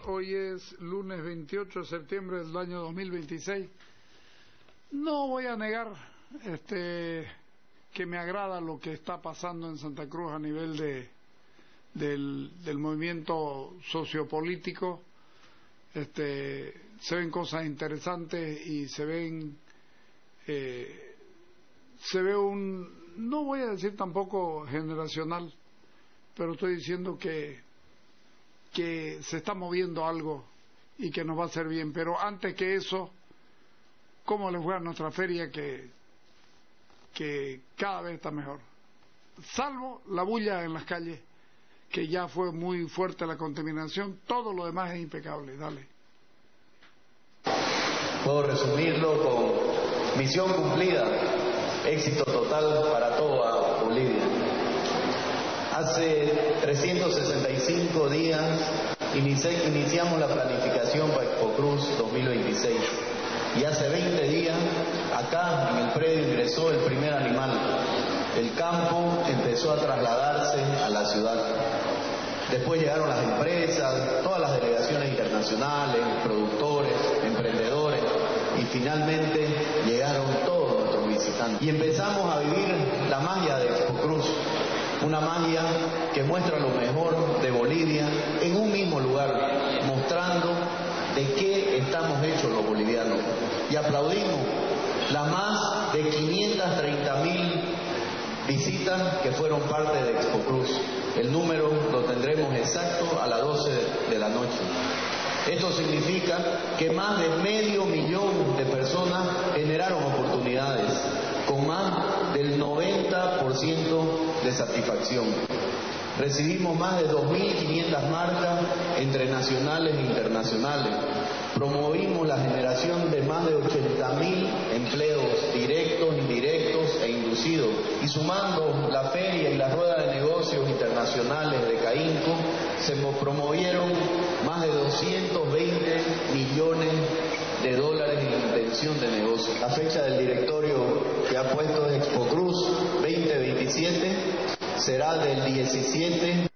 Hoy es lunes 28 de septiembre del año 2026. No voy a negar que me agrada lo que está pasando en Santa Cruz a nivel del movimiento sociopolítico. Se ven cosas interesantes y se ve no voy a decir tampoco generacional, pero estoy diciendo que se está moviendo algo y que nos va a hacer bien. Pero antes que eso, ¿cómo les fue a nuestra feria que cada vez está mejor? Salvo la bulla en las calles, que ya fue muy fuerte la contaminación, todo lo demás es impecable. Dale. Puedo resumirlo con misión cumplida, éxito total para toda Bolivia. Hace 365 días iniciamos la planificación para Expo Cruz 2026 y hace 20 días acá en el predio ingresó el primer animal. El campo empezó a trasladarse a la ciudad. Después llegaron las empresas, todas las delegaciones internacionales, productores, emprendedores y finalmente llegaron todos nuestros visitantes. Y empezamos a vivir la magia de Expo Cruz. Una magia que muestra lo mejor de Bolivia en un mismo lugar, mostrando de qué estamos hechos los bolivianos. Y aplaudimos las más de 530.000 visitas que fueron parte de Expo Cruz. El número lo tendremos exacto a las 12 de la noche. Esto significa que más de 500.000 de personas generaron oportunidades, con más del 90% de satisfacción. Recibimos más de 2.500 marcas entre nacionales e internacionales. Promovimos la generación de más de 80.000 empleos directos, indirectos e inducidos. Y sumando la feria y la rueda de negocios internacionales de CAINCO, se promovieron más de 220 millones de dólares en intención de negocio. La fecha del directorio que ha puesto es Expo Cruz 2027, será del 17